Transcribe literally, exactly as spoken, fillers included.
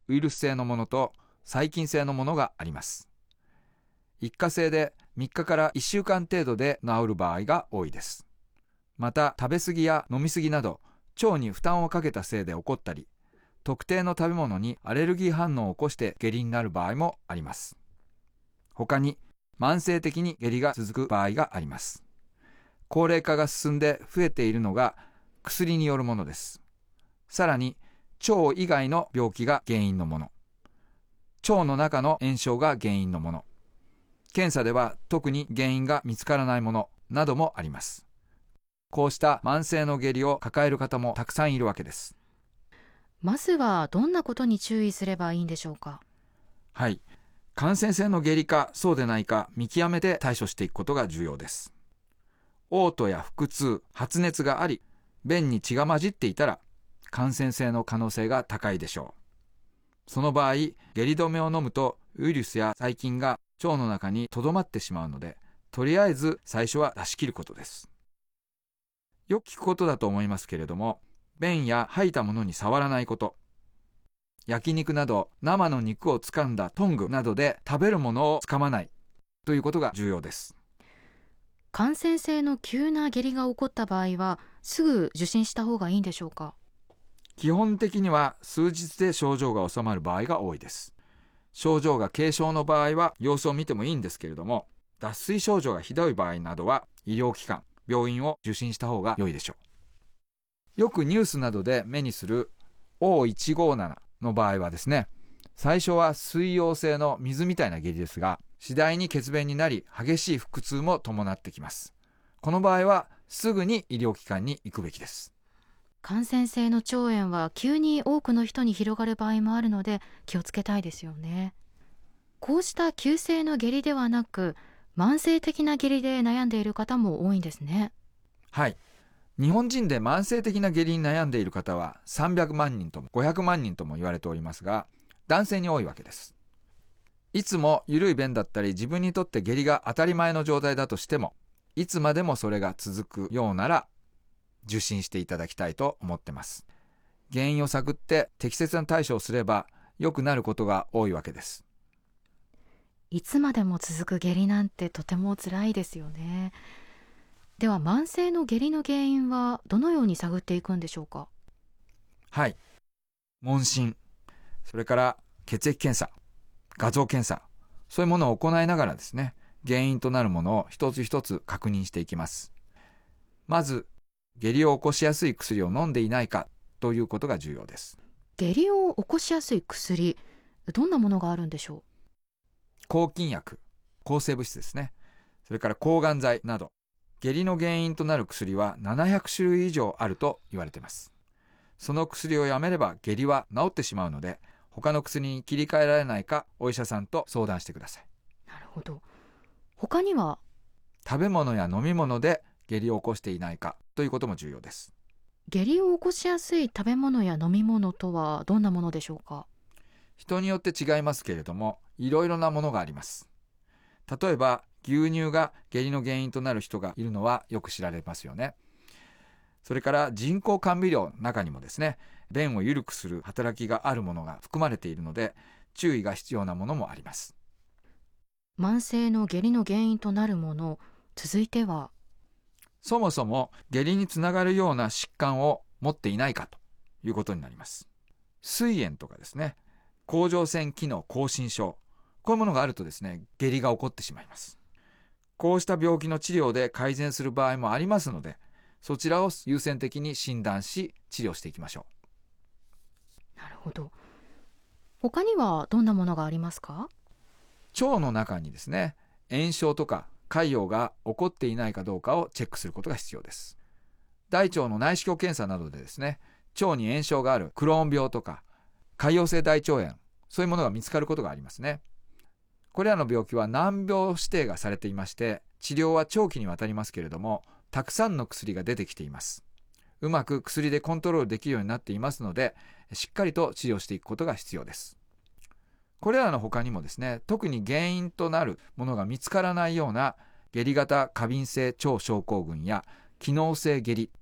ウイルス性のものと細菌性のものがあります。一過性でみっかからいっしゅうかん程度で治る場合が多いです。また食べ過ぎや飲み過ぎなど腸に負担をかけたせいで起こったり、特定の食べ物にアレルギー反応を起こして下痢になる場合もあります。他に慢性的に下痢が続く場合があります。高齢化が進んで増えているのが薬によるものです。さらに腸以外の病気が原因のもの、腸の中の炎症が原因のもの、検査では特に原因が見つからないものなどもあります。こうした慢性の下痢を抱える方もたくさんいるわけです。 まずはどんなことに注意すればいいんでしょうか？ はい、感染性の下痢かそうでないか見極めて対処していくことが重要です。嘔吐や腹痛、発熱があり、便に血が混じっていたら感染性の可能性が高いでしょう。その場合、下痢止めを飲むとウイルスや細菌が腸の中に留まってしまうので、とりあえず最初は出し切ることです。よく聞くことだと思いますけれども、便や吐いたものに触らないこと、焼肉など生の肉を掴んだトングなどで食べるものを掴まないということが重要です。 感染性の急な下痢が起こった場合はすぐ受診した方がいいんでしょうか？ 基本的には数日で症状が治まる場合が多いです。症状が軽症の場合は様子を見てもいいんですけれども、脱水症状がひどい場合などは医療機関、病院を受診した方が良いでしょう。よくニュースなどで目にする オーいちごーなな の場合はですね、最初は水溶性の水みたいな下痢ですが、次第に血便になり激しい腹痛も伴ってきます。この場合はすぐに医療機関に行くべきです。 感染性の腸炎は急に多くの人に広がる場合もあるので気をつけたいですよね。こうした急性の下痢ではなく慢性的な下痢で悩んでいる方も多いんですね。 はい、日本人で慢性的な下痢に悩んでいる方はさんびゃくまんにんともごひゃくまんにんとも言われておりますが、男性に多いわけです。いつも緩い便だったり自分にとって下痢が当たり前の状態だとしても、いつまでもそれが続くようなら受診していただきたいと思ってます。原因を探って適切な対処をすれば良くなることが多いわけです。 いつまでも続く下痢なんてとても辛いですよね。では慢性の下痢の原因はどのように探っていくんでしょうか？ はい、問診、それから血液検査、画像検査、そういうものを行いながらですね、原因となるものを一つ一つ確認していきます。まず下痢を起こしやすい薬を飲んでいないかということが重要です。 下痢を起こしやすい薬、どんなものがあるんでしょう？ 抗菌薬、抗生物質ですね。それから抗がん剤など、下痢の原因となる薬はななひゃくしゅるい以上あると言われています。その薬をやめれば下痢は治ってしまうので、他の薬に切り替えられないかお医者さんと相談してください。 なるほど。他には？ 食べ物や飲み物で下痢を起こしていないかということも重要です。 下痢を起こしやすい食べ物や飲み物とはどんなものでしょうか？ 人によって違いますけれども、いろいろなものがあります。例えば牛乳が下痢の原因となる人がいるのはよく知られますよね。それから人工甘味料の中にもですね、便を緩くする働きがあるものが含まれているので、注意が必要なものもあります。 慢性の下痢の原因となるもの、続いては？ そもそも下痢につながるような疾患を持っていないかということになります。膵炎とかですね、甲状腺機能亢進症、こういうものがあるとですね、下痢が起こってしまいます。こうした病気の治療で改善する場合もありますので、そちらを優先的に診断し治療していきましょう。なるほど。他にはどんなものがありますか？ 腸の中にですね、炎症とか潰瘍が起こっていないかどうかをチェックすることが必要です。大腸の内視鏡検査などでですね、腸に炎症があるクローン病とか潰瘍性大腸炎、そういうものが見つかることがありますね。これらの病気は難病指定がされていまして、治療は長期にわたりますけれども、たくさんの薬が出てきています。うまく薬でコントロールできるようになっていますので、しっかりと治療していくことが必要です。これらの他にもですね、特に原因となるものが見つからないような下痢型過敏性腸症候群や機能性下痢